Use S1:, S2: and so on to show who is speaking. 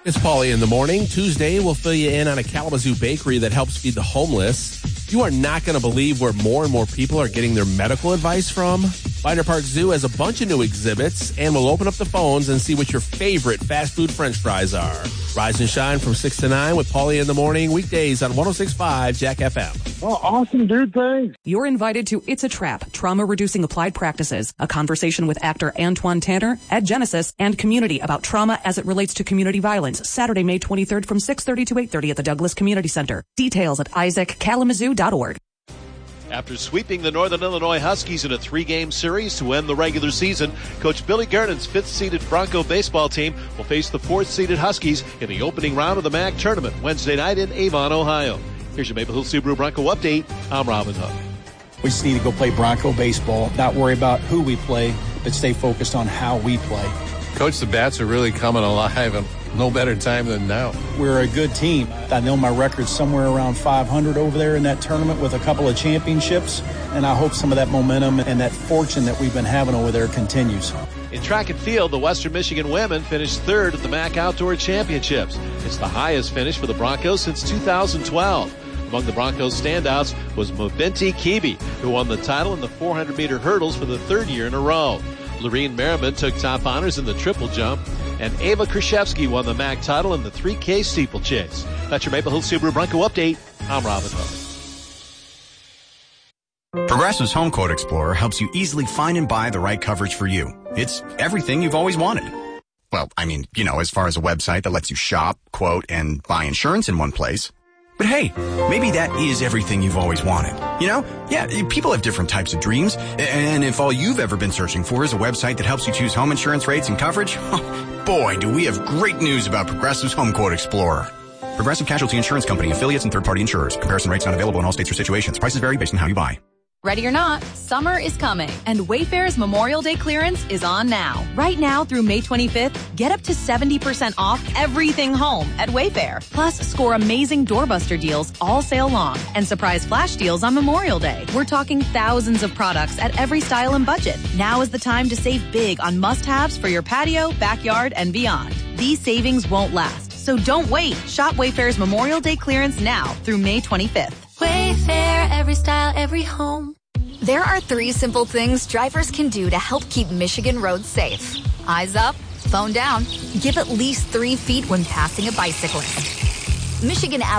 S1: It's Paulie in the morning. Tuesday, we'll fill you in on a Kalamazoo bakery that helps feed the homeless. You are not going to believe where more and more people are getting their medical advice from. Binder Park Zoo has a bunch of new exhibits, and we'll open up the phones and see what your favorite fast food french fries are. Rise and shine from 6 to 9 with Paulie in the morning, weekdays on 106.5 Jack FM.
S2: Oh, awesome, dude. Thanks.
S3: You're invited to It's a Trap, Trauma-Reducing Applied Practices, a conversation with actor Antoine Tanner, Ed Genesis, and community about trauma as it relates to community violence, Saturday, May 23rd from 6:30 to 8:30 at the Douglas Community Center. Details at isaackalamazoo.org.
S4: After sweeping the Northern Illinois Huskies in a 3-game series to end the regular season, Coach Billy Gernon's 5th-seeded Bronco baseball team will face the 4th-seeded Huskies in the opening round of the MAC tournament Wednesday night in Avon, Ohio. Here's your Maple Hill Subaru Bronco update. I'm Robin Hook.
S5: We just need to go play Bronco baseball, not worry about who we play, but stay focused on how we play.
S6: Coach, the bats are really coming alive, and no better time than now.
S5: We're a good team. I know my record's somewhere around 500 over there in that tournament with a couple of championships, and I hope some of that momentum and that fortune that we've been having over there continues.
S4: In track and field, the Western Michigan women finished 3rd at the MAC Outdoor Championships. It's the highest finish for the Broncos since 2012. Among the Broncos' standouts was Mobinti Kibi, who won the title in the 400-meter hurdles for the 3rd year in a row. Lorene Merriman took top honors in the triple jump, and Ava Krzyzewski won the MAC title in the 3K steeplechase. That's your Maple Hill Subaru Bronco update. I'm Robin Hook.
S7: Progressive's Home Quote Explorer helps you easily find and buy the right coverage for you. It's everything you've always wanted. Well, I mean, as far as a website that lets you shop, quote, and buy insurance in one place. But hey, maybe that is everything you've always wanted. Yeah, people have different types of dreams. And if all you've ever been searching for is a website that helps you choose home insurance rates and coverage, boy, do we have great news about Progressive's Home Quote Explorer. Progressive Casualty Insurance Company, affiliates, and third-party insurers. Comparison rates not available in all states or situations. Prices vary based on how you buy.
S8: Ready or not, summer is coming, and Wayfair's Memorial Day clearance is on now. Right now through May 25th, get up to 70% off everything home at Wayfair. Plus, score amazing doorbuster deals all sale long and surprise flash deals on Memorial Day. We're talking thousands of products at every style and budget. Now is the time to save big on must-haves for your patio, backyard, and beyond. These savings won't last, so don't wait. Shop Wayfair's Memorial Day clearance now through May 25th.
S9: Wayfair, every style, every home.
S10: There are 3 simple things drivers can do to help keep Michigan roads safe. Eyes up, phone down, give at least 3 feet when passing a bicyclist. Michigan